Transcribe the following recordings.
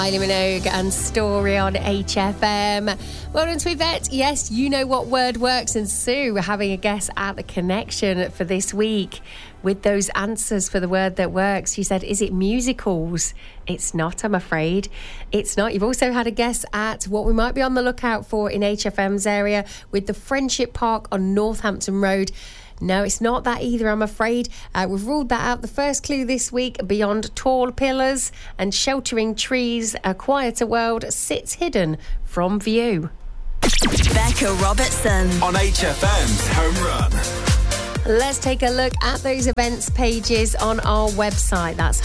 Kylie Minogue and Story on HFM. Well done to Yvette. Yes, you know what word works. And Sue, we're having a guess at the connection for this week with those answers for the word that works. She said, is it musicals? It's not, I'm afraid. It's not. You've also had a guess at what we might be on the lookout for in HFM's area with the Friendship Park on Northampton Road. No, it's not that either, I'm afraid. We've ruled that out. The first clue this week, beyond tall pillars and sheltering trees, a quieter world sits hidden from view. Becca Robertson on HFM's Home Run. Let's take a look at those events pages on our website. That's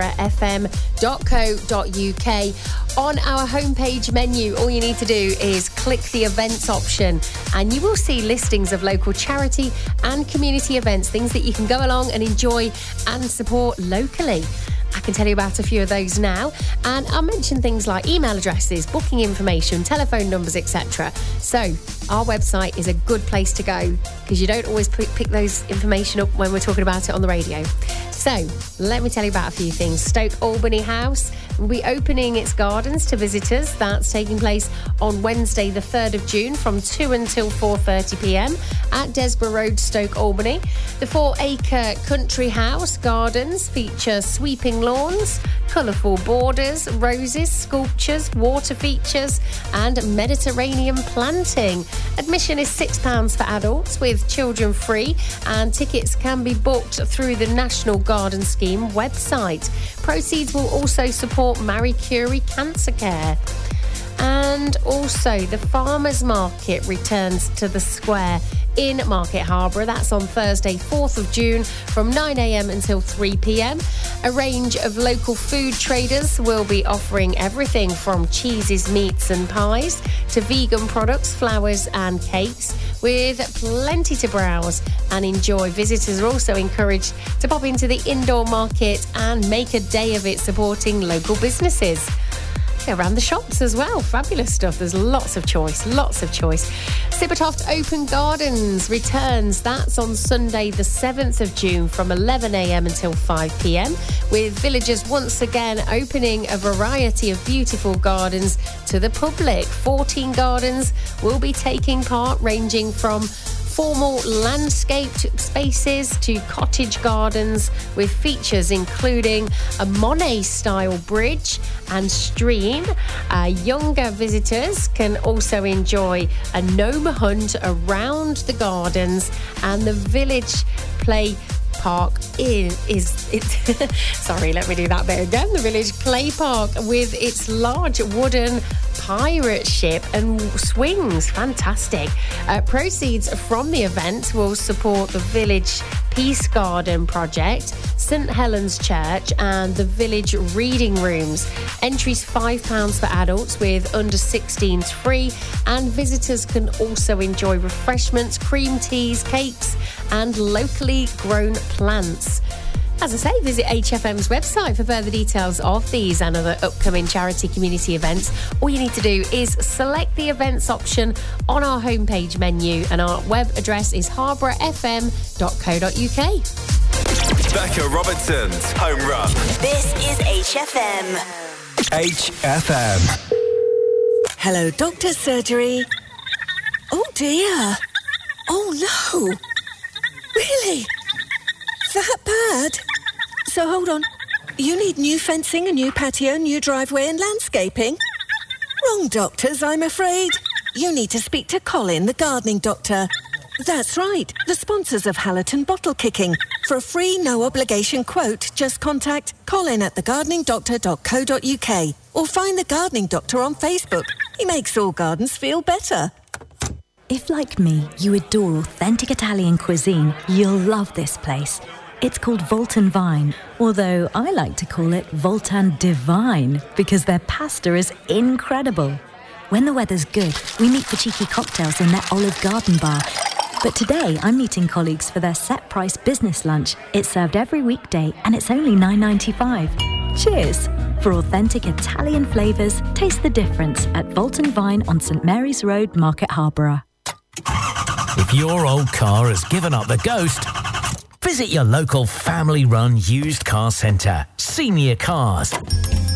harbourfm.co.uk. On our homepage menu, all you need to do is click the events option and you will see listings of local charity and community events, things that you can go along and enjoy and support locally. I can tell you about a few of those now, and I'll mention things like email addresses, booking information, telephone numbers, etc. So our website is a good place to go because you don't always pick those information up when we're talking about it on the radio. So let me tell you about a few things. Stoke Albany House will be opening its gardens to visitors. That's taking place on Wednesday the 3rd of June from 2 until 4:30pm at Desborough Road, Stoke Albany. The 4-acre Country House gardens feature sweeping lawns, colourful borders, roses, sculptures, water features and Mediterranean planting. Admission is £6 for adults with children free, and tickets can be booked through the National Garden Scheme website. Proceeds will also support Marie Curie Cancer Care. And also the Farmers Market returns to the square in Market Harborough. That's on Thursday 4th of June from 9am until 3pm. A range of local food traders will be offering everything from cheeses, meats and pies to vegan products, flowers and cakes, with plenty to browse and enjoy. Visitors are also encouraged to pop into the indoor market and make a day of it, supporting local businesses. Around the shops as well. Fabulous stuff. There's lots of choice. Sibbertoft Open Gardens returns. That's on Sunday the 7th of June from 11am until 5pm, with villagers once again opening a variety of beautiful gardens to the public. 14 gardens will be taking part, ranging from formal landscaped spaces to cottage gardens, with features including a Monet-style bridge and stream. Younger visitors can also enjoy a gnome hunt around the gardens, and the village play park sorry, let me do that bit again. The village play park with its large wooden pirate ship and swings. Fantastic. Proceeds from the event will support the village Peace Garden project, St Helens Church and the village reading rooms. Entries £5 for adults, with under 16s free, and visitors can also enjoy refreshments, cream teas, cakes and locally grown plants. As I say, visit HFM's website for further details of these and other upcoming charity community events. All you need to do is select the events option on our homepage menu, and our web address is harbourfm.co.uk. Becca Robertson's Home Run. This is HFM. HFM. Hello, doctor's surgery. Oh dear. Oh no. Really? That bad? So hold on. You need new fencing, a new patio, new driveway and landscaping? Wrong doctors, I'm afraid. You need to speak to Colin, the gardening doctor. That's right, the sponsors of Hallerton Bottle Kicking. For a free, no-obligation quote, just contact Colin at thegardeningdoctor.co.uk or find the Gardening Doctor on Facebook. He makes all gardens feel better. If, like me, you adore authentic Italian cuisine, you'll love this place. It's called Voltan Vine, although I like to call it Voltan Divine because their pasta is incredible. When the weather's good, we meet for cheeky cocktails in their Olive Garden bar. But today, I'm meeting colleagues for their set-price business lunch. It's served every weekday and it's only $9.95. Cheers! For authentic Italian flavours, taste the difference at Voltan Vine on St Mary's Road, Market Harborough. If your old car has given up the ghost, visit your local family-run used car centre, Senior Cars.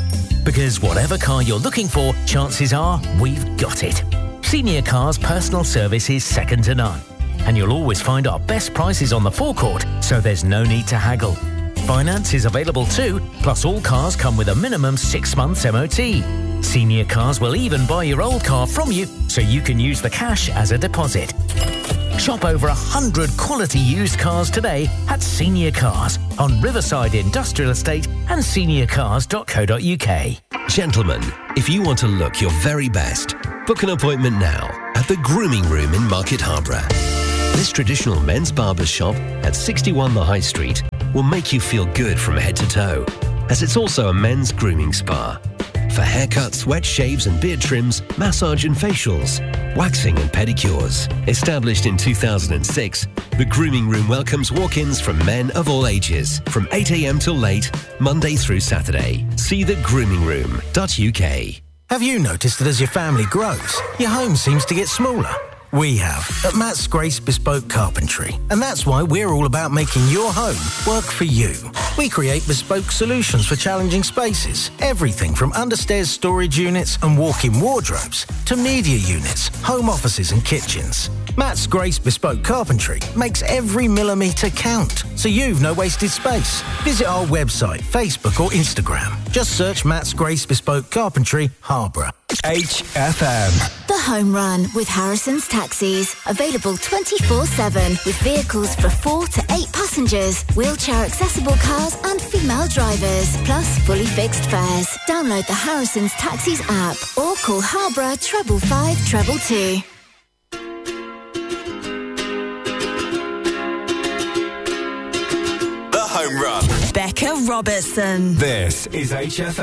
Because whatever car you're looking for, chances are we've got it. Senior Cars personal service is second to none. And you'll always find our best prices on the forecourt, so there's no need to haggle. Finance is available too, plus all cars come with a minimum 6 months MOT. Senior Cars will even buy your old car from you, so you can use the cash as a deposit. Shop over 100 quality used cars today at Senior Cars on Riverside Industrial Estate and seniorcars.co.uk. Gentlemen, if you want to look your very best, book an appointment now at the Grooming Room in Market Harborough. This traditional men's barber shop at 61 The High Street will make you feel good from head to toe, as it's also a men's grooming spa. For haircuts, wet shaves and beard trims, massage and facials, waxing and pedicures. Established in 2006, the Grooming Room welcomes walk-ins from men of all ages, from 8 a.m. till late, Monday through Saturday. See thegroomingroom.uk. Have you noticed that as your family grows, your home seems to get smaller? We have at Matt's Grace Bespoke Carpentry, and that's why we're all about making your home work for you. We create bespoke solutions for challenging spaces, everything from understairs storage units and walk-in wardrobes to media units, home offices and kitchens. Matt's Grace Bespoke Carpentry makes every millimetre count, so you've no wasted space. Visit our website, Facebook or Instagram. Just search Matt's Grace Bespoke Carpentry, Harborough. HFM. The Home Run with Harrison's Taxis. Available 24/7 with vehicles for 4 to 8 passengers, wheelchair-accessible cars and female drivers, plus fully fixed fares. Download the Harrison's Taxis app or call Harborough 555 222. The Home Run. Becca Robertson. This is HFM.